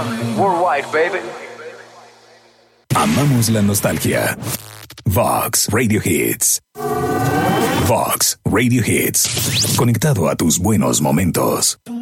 Worldwide, baby. Amamos la nostalgia. Vox Radio Hits. Vox Radio Hits. Conectado a tus buenos momentos.